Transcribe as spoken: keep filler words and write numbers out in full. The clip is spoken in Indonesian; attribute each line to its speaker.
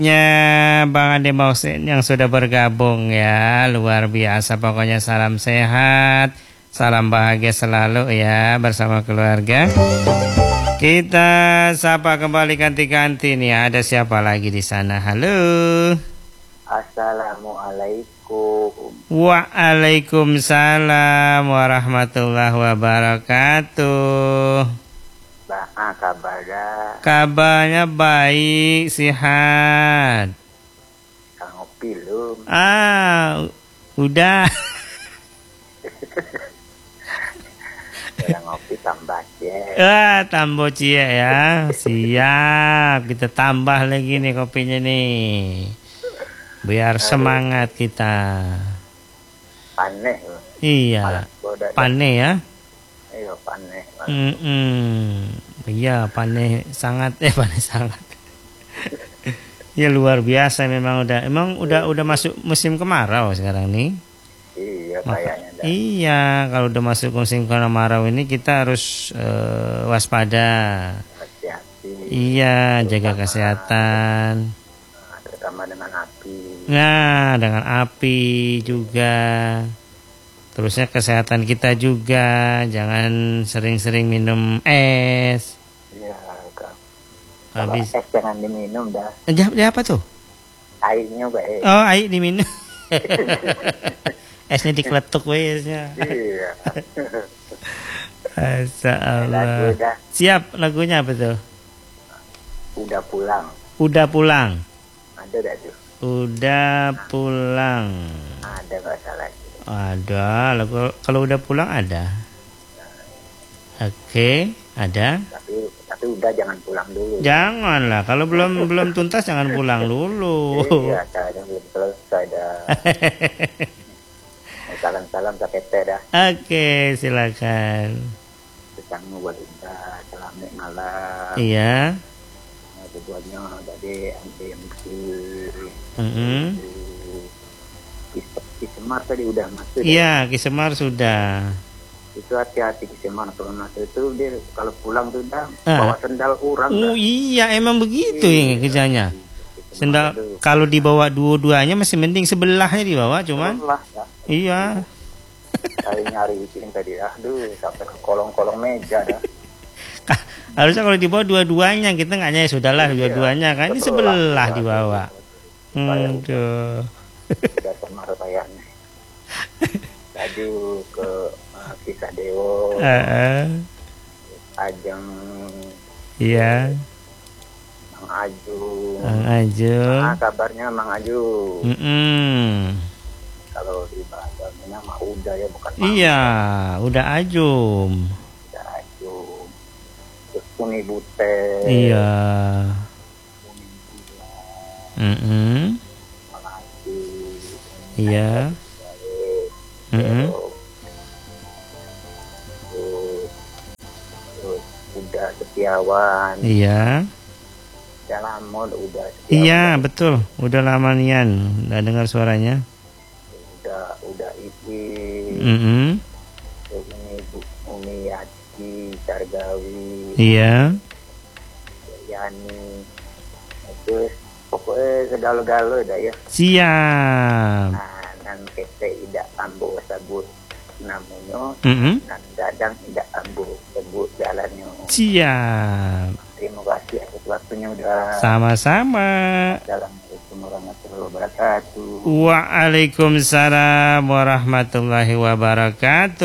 Speaker 1: Ya, Bang Ade Mausin yang sudah bergabung ya, luar biasa pokoknya. Salam sehat, salam bahagia selalu ya bersama keluarga. Kita sapa kembali ganti-ganti nih. Ada siapa lagi di sana? Halo.
Speaker 2: Assalamualaikum.
Speaker 1: Waalaikumsalam warahmatullahi wabarakatuh.
Speaker 2: Bah, kabarnya?
Speaker 1: Kabarnya baik, sehat.
Speaker 2: Kang ngopi belum?
Speaker 1: Ah, udah.
Speaker 2: Udah ngopi tambah cie.
Speaker 1: Ah, tambah cie ya. Siap, kita tambah lagi nih kopinya nih. Biar Aduh. Semangat kita.
Speaker 2: Panen.
Speaker 1: Iya. Panen ya.
Speaker 2: Iya, panen.
Speaker 1: Mm -mm. Iya, panen sangat eh panen sangat. Ya luar biasa memang udah emang udah udah masuk musim kemarau sekarang nih.
Speaker 2: Iya, kayaknya.
Speaker 1: Maka, iya, kalau udah masuk musim kemarau ini kita harus uh, waspada.
Speaker 2: Hati-hati.
Speaker 1: Iya, jaga kesehatan.
Speaker 2: Terutama dengan api.
Speaker 1: Nah, dengan api juga. Terusnya kesehatan kita juga, jangan sering-sering minum es.
Speaker 2: Iya, Kak.
Speaker 1: Habis
Speaker 2: es jangan diminum dah.
Speaker 1: Ya, ya apa tuh?
Speaker 2: Airnya baik.
Speaker 1: Oh, air diminum. Esnya dikeletuk wesnya.
Speaker 2: Iya.
Speaker 1: Masya Allah. Lagu siap, lagunya apa tuh?
Speaker 2: Udah pulang.
Speaker 1: Udah pulang.
Speaker 2: Ada dah tuh.
Speaker 1: Udah pulang.
Speaker 2: Ada nggak salah.
Speaker 1: Ada, lagu kalau udah pulang ada. Oke, ada.
Speaker 2: Tapi tapi udah jangan pulang dulu.
Speaker 1: Janganlah, kalau belum belum tuntas jangan pulang dulu.
Speaker 2: Iya, caranya belum selesai dah. Salam-salam pakai teh dah.
Speaker 1: Oke, silakan.
Speaker 2: Ketemu buat Indah, selamat malam.
Speaker 1: Iya.
Speaker 2: Nah, tujuannya dari M M C.
Speaker 1: Mm-hmm.
Speaker 2: Kisemar tadi udah masuk.
Speaker 1: Iya, Kisemar sudah.
Speaker 2: Itu hati-hati Kisemar kalau masuk itu dia kalau pulang tuh udah
Speaker 1: ah.
Speaker 2: bawa sendal orang.
Speaker 1: Oh dah. Iya, emang begitu ya kerjanya. Sendal
Speaker 2: aduh.
Speaker 1: Kalau dibawa dua-duanya masih mending sebelahnya dibawa cuman.
Speaker 2: Sebelah, ya.
Speaker 1: Iya.
Speaker 2: Saya nyari ini tadi, aduh sampai ke kolong-kolong meja dah.
Speaker 1: Harusnya kalau dibawa dua-duanya kita nggak nyari sudahlah iya, dua-duanya kan ini sebelah dibawa. Aduh.
Speaker 2: Udah sama bayarnya. Laju ke uh, Kisah Dewo.
Speaker 1: Uh -uh.
Speaker 2: Ajeng.
Speaker 1: Iya.
Speaker 2: Mang Aju.
Speaker 1: Mang Aju.
Speaker 2: Nah, kabarnya Mang Aju.
Speaker 1: Mm -mm.
Speaker 2: Kalau di bahasanya mah udah ya bukan.
Speaker 1: Iya, Mang. Udah Ajum.
Speaker 2: Udah Ajum. Terus Kuni Bute.
Speaker 1: Iya. Mm -mm. Iya. Mm-hmm.
Speaker 2: Terus udah Setiawan.
Speaker 1: Iya.
Speaker 2: Udah lama udah Setiawan.
Speaker 1: Iya betul. Udah lama nian. Udah dengar suaranya.
Speaker 2: Udah udah Ipi.
Speaker 1: Mm-hmm.
Speaker 2: Terus ini Bu Umi Yati Sargawi.
Speaker 1: Iya.
Speaker 2: Yani. Terus pokoknya segala-gala dah ya.
Speaker 1: Siap.
Speaker 2: Nah, nan kita tidak ambo sebut namanya,
Speaker 1: mm-hmm.
Speaker 2: nan dadang tidak ambo sebut jalannya.
Speaker 1: Siap.
Speaker 2: Terima kasih atas waktunya udah.
Speaker 1: Sama-sama.
Speaker 2: Assalamualaikum warahmatullahi wabarakatuh.
Speaker 1: Waalaikumsalam warahmatullahi wabarakatuh.